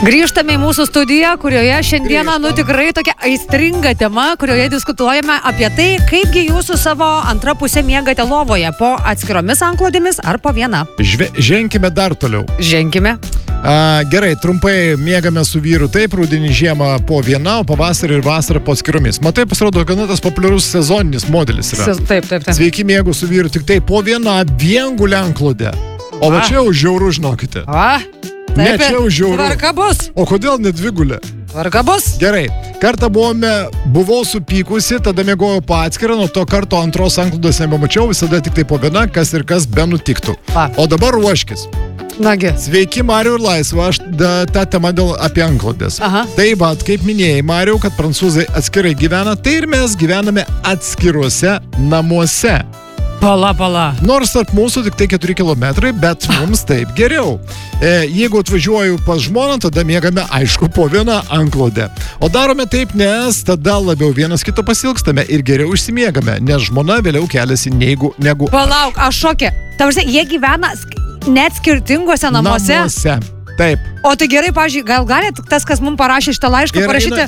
Grįžtame į mūsų studiją, kurioje šiandieną tikrai tokia aistringa tema, kurioje diskutuojame apie tai, kaipgi jūs su savo antra pusė miegate lovoje, po atskiromis antklodėmis ar po viena. Ženkime dar toliau. Ženkime. Gerai, trumpai miegame su vyru taip, rudenį žiemą po viena, o pavasarį ir vasarą po atskiromis. Matai, pasirodo, kad tas populiarus sezoninis modelis yra. Taip. Sveiki, miegu su vyru tik tai po viena viengulę antklodę. O va čia jau žiauru, žinokite. Ne, čia jau žiauru. Tvarka bus. O kodėl ne dvigulė? Tvarka bus. Gerai, kartą buvau supykusi, tada miegojau po atskirą, nuo to karto antros antklodės nebemačiau, visada tik tai po viena, kas ir kas benutiktų. O dabar ruoškis. Nagi. Sveiki, Mariau ir Laisva, aš tą temą apie antklodės. Tai va, kaip minėjai, Mariau, kad prancūzai atskirai gyvena, tai ir mes gyvename atskiruose namuose. Pala. Nors tarp mūsų tik tai 4 kilometrai, bet mums taip geriau. Jeigu atvažiuoju pas žmoną, tada miegame, aišku, po vieną antklodę. O darome taip, nes tada labiau vienas kito pasilgstame ir geriau išsimiegame, nes žmona vėliau keliasi negu... Palauk, aš šokė. Tavasi, jie gyvena net skirtingose namuose? Namuose, taip. O tai gerai, pavyzdžiui, gal galit tas, kas mums parašė šitą laišką, parašyti,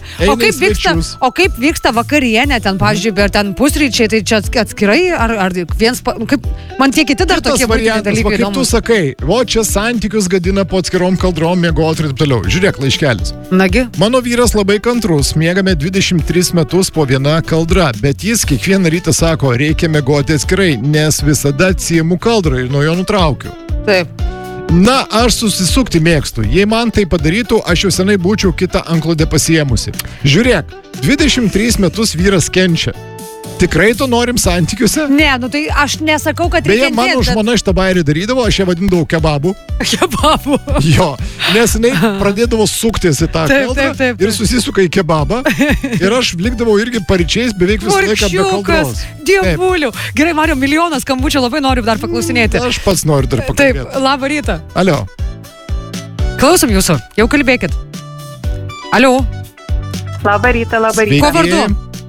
o kaip vyksta vakarienė ten, pavyzdžiui, per ten pusryčiai, tai čia atskirai, ar viens, kaip, man tie kiti dar tokie dalykai įdomus. Kaip tu sakai, čia santykius gadina po atskirom kaldrom, miegoti ir taip toliau. Žiūrėk, laiškelis. Nagi. Mano vyras labai kantrus, miegame 23 metus po viena kaldra, bet jis kiekvieną rytą sako, reikia miegoti atskirai, nes visada atsiimu kaldrą ir nuo jo nutraukiu. Taip. Na, aš susisukti mėgstu. Jei man tai padarytų, aš jau senai būčiau kitą antklodę pasiėmusi. Žiūrėk, 23 metus vyras kenčia. Tikrai to norim santykiuose? Ne, tai aš nesakau, kad reikia kentėti. Beje, mano žmona šitą bairį darydavo, aš ją vadindavau kebabu. Kebabu? Jo, nes jinai pradėdavo suktis į tą kaldrą ir susisuka į kebabą. Ir aš likdavau irgi paryčiais beveik visą laiką be kaldros. Dievulių. Gerai, Mariau, milijonas skambučių, labai noriu dar paklausinėti. Aš pats noriu dar pakalbėti. Taip, labą rytą. Alio. Klausom jūsų, jau kalbėkit. Alio. Labą rytą. Ko vardu?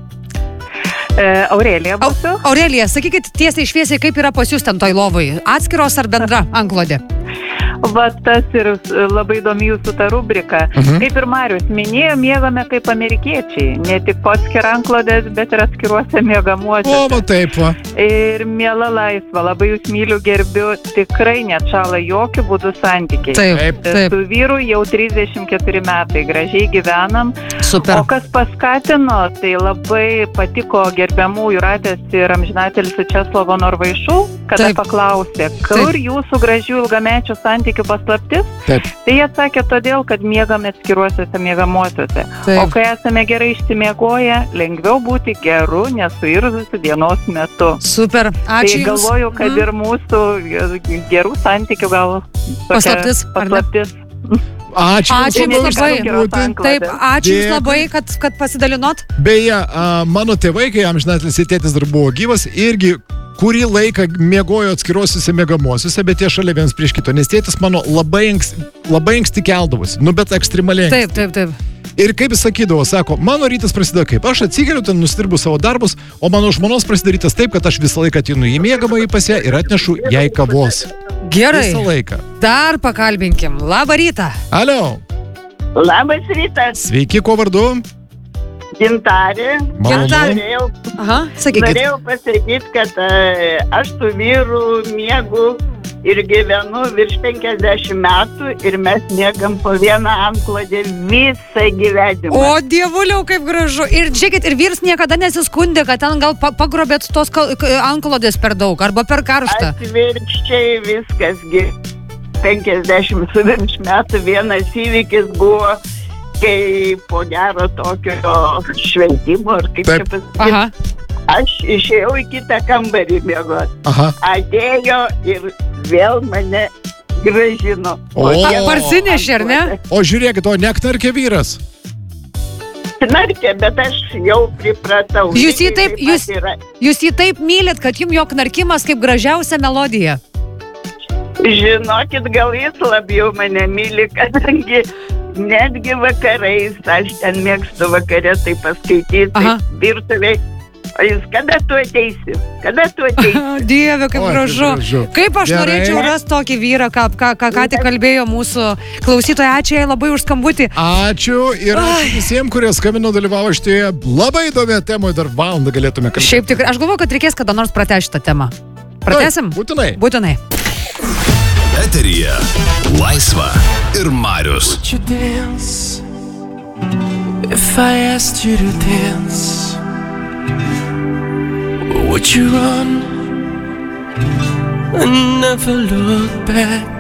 Aurelija būsiu. Aurelija, sakykit tiesiai šviesiai, kaip yra pas jūs ten toj lovoj? Atskiros ar bendra antklodė? Va, tas ir labai įdomi jūsų ta rubrika. Kaip ir Marius minėjo, miegame kaip amerikiečiai. Ne tik po atskirą antklodės, bet ir atskiruose miegamuosiuose. O, va taip va. Ir miela Laisva, labai jūs myliu, gerbiu, tikrai neatšąla jokių būdų santykiai. Taip. Su vyru jau 34 metai, gražiai gyvenam. Super. O kas paskatino, tai labai patiko gerbiamų Jūratės ir amžinatelis Česlovo Norvaišų, kada paklausė, kur jūsų gražių ilgamečių santykių paslaptis? Taip. Tai jie atsakė todėl, kad miegame atskiruosiuose miegamuosiuose. O kai esame gerai išsimiegoję, lengviau būti geru, nesuirzusiu dienos metu. Super, ačiū Jums. Tai galvoju, kad ir mūsų gerų santykių gal paslaptis. Ačiū Jums labai. Taip, ačiū Jums labai, kad pasidalinot. Beje, mano tėvai, kai amžinatelis tėtis dar buvo gyvas, irgi kurį laiką miegojo atskiruosiuose miegamuosiuose, bet jie šalia vienas prieš kito, nes tėtis mano labai anksti keldavosi, bet ekstremaliai anksti. Taip. Ir kaip jis sakydavo, sako, mano rytas prasideda kaip, aš atsigeriu, ten nustirbu savo darbus, o mano žmonos prasideda rytas taip, kad aš visą laiką atinu į miegamąjį pas ją ir atnešu jai kavos. Gerai. Visą laiką. Dar pakalbinkim. Labą rytą. Alio. Labas rytas. Sveiki, kuo vardu? Gintarė. Sakykit. Norėjau pasakyti, kad aš su vyru miegu ir gyvenu virš 50 metų ir mes miegam po vieną antklodę visą gyvenimą. O dievuliau, kaip gražu. Ir žiūrėkit, ir vyras niekada nesiskundė, kad ten gal pagrobėt tos antklodės per daug arba per karštą. Atvirkščiai viskas. 50 su virš metų vienas įvykis buvo, kai po gero tokio šventimo, ar kaip čia pasakyti, aš išėjau į kitą kambarį miegoti. Atėjo ir vėl mane gražino. Parsinešė, ar ne? O žiūrėkit, o neknarkė vyras? Knarkė, bet aš jau pripratau. Jūs jį taip mylit, kad jums jo knarkimas kaip gražiausia melodija. Žinokit, gal jis labiau mane myli, kadangi netgi vakarais, aš ten mėgstu vakare tai paskaityti, virtuviai O jūs kada tu ateisi? Dieve, kaip gražu. Kaip aš norėčiau rasti tokį vyrą, ką tik kalbėjo mūsų klausytoja. Ačiū jai labai už skambutį. Ačiū ir ačiū visiems, kurie skambino, dalyvavo šitoje labai įdomią temoje, dar valandą galėtume kalbėti. Šiaip tikrai, aš galvoju, kad reikės kada nors pratęsti šitą temą. Pratęsim? Būtinai. Eteryje Laisva ir Marius. Would you dance if I asked you to dance? Would you run and never look back?